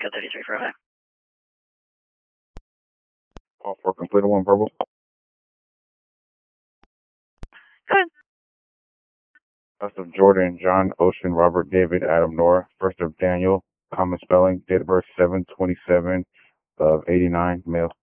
Code 33 for Ohio. All for completed one verbal. Go ahead. Last of Jordan, John, Ocean, Robert, David, Adam, Nora. First of Daniel, common spelling, date of birth 7/27 of 89, male.